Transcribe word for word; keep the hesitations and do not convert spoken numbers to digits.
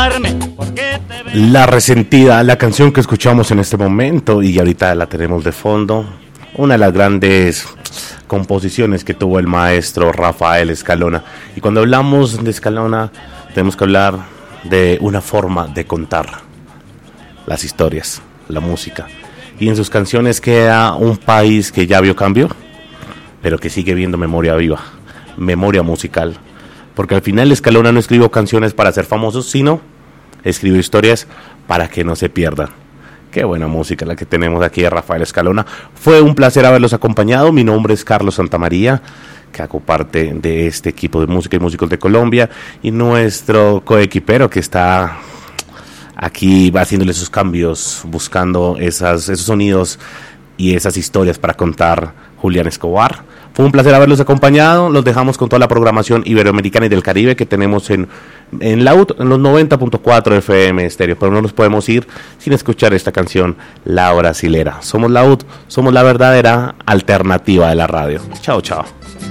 La Resentida, la canción que escuchamos en este momento y ahorita la tenemos de fondo, una de las grandes composiciones que tuvo el maestro Rafael Escalona. Y cuando hablamos de Escalona tenemos que hablar de una forma de contar las historias, la música. Y en sus canciones queda un país que ya vio cambio, pero que sigue viendo memoria viva, memoria musical. Porque al final Escalona no escribió canciones para ser famosos, sino escribió historias para que no se pierdan. Qué buena música la que tenemos aquí de Rafael Escalona. Fue un placer haberlos acompañado. Mi nombre es Carlos Santamaría, que hago parte de este equipo de música y músicos de Colombia, y nuestro coequipero que está aquí haciéndole esos cambios, buscando esas, esos sonidos y esas historias para contar, Julián Escobar. Fue un placer haberlos acompañado. Los dejamos con toda la programación iberoamericana y del Caribe que tenemos en, en la U T, en los noventa punto cuatro F M estéreo, pero no nos podemos ir sin escuchar esta canción, La Brasilera. Somos la U T, somos la verdadera alternativa de la radio. Chao, chao.